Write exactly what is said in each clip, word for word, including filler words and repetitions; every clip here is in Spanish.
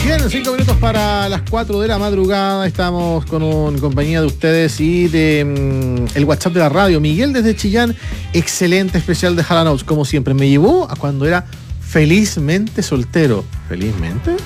Bien, cinco minutos para las cuatro de la madrugada. Estamos con un, compañía de ustedes y de um, el WhatsApp de la radio. Miguel desde Chillán, excelente especial de Hall and Oates. Como siempre, me llevó a cuando era felizmente soltero. ¿Felizmente?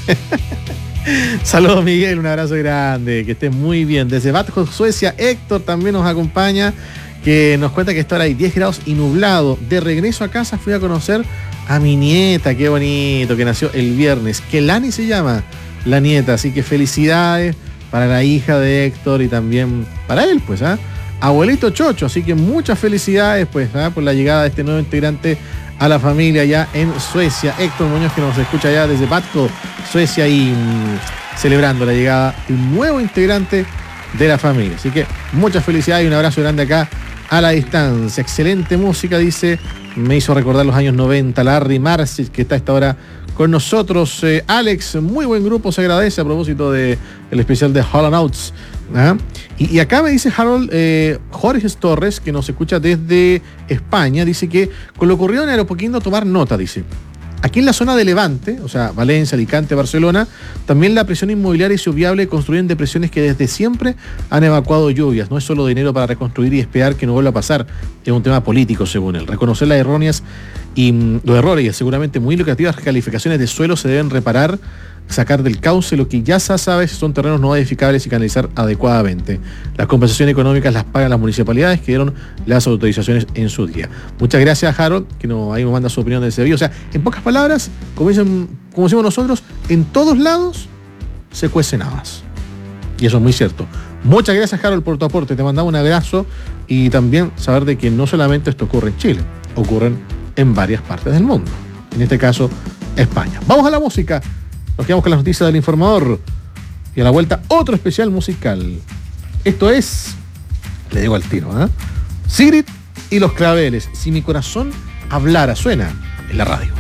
Saludos, Miguel, un abrazo grande, que estés muy bien. Desde Batjo, Suecia, Héctor también nos acompaña, que nos cuenta que está ahora hay diez grados y nublado. De regreso a casa fui a conocer a mi nieta, qué bonito, que nació el viernes. Kelani se llama la nieta, así que felicidades para la hija de Héctor y también para él, pues, ¿ah? Abuelito Chocho, así que muchas felicidades, pues, ¿ah? Por la llegada de este nuevo integrante a la familia ya en Suecia. Héctor Muñoz, que nos escucha ya desde Batco, Suecia, y mmm, celebrando la llegada de un nuevo integrante de la familia. Así que muchas felicidades y un abrazo grande acá a la distancia. Excelente música, dice, me hizo recordar los años noventa. Larry Marcis, que está a esta hora con nosotros. Eh, Alex, muy buen grupo, se agradece a propósito del especial de Hall and Oates. ¿Ah? Y, y acá me dice Harold eh, Jorge Torres, que nos escucha desde España, dice que con lo ocurrido en Aeropoquindo tomar nota, dice. Aquí en la zona de Levante, o sea, Valencia, Alicante, Barcelona, también la presión inmobiliaria es obviable construir en depresiones que desde siempre han evacuado lluvias. No es solo dinero para reconstruir y esperar que no vuelva a pasar, es un tema político, según él. Reconocer las erróneas y mm, los errores y seguramente muy lucrativas calificaciones de suelo se deben reparar, sacar del cauce lo que ya se sabe si son terrenos no edificables y canalizar adecuadamente. Las compensaciones económicas las pagan las municipalidades que dieron las autorizaciones en su día. Muchas gracias, Harold, que nos, ahí nos manda su opinión de ese video. O sea, en pocas palabras, como, dicen, como decimos nosotros, en todos lados se cuecen habas. Y eso es muy cierto. Muchas gracias, Harold, por tu aporte. Te mandamos un abrazo y también saber de que no solamente esto ocurre en Chile, ocurren en varias partes del mundo. En este caso, España. Vamos a la música. Nos quedamos con las noticias del informador y a la vuelta otro especial musical. Esto es, le digo al tiro, ¿eh? Sigrid y los Claveles. Si mi corazón hablara, suena en la radio.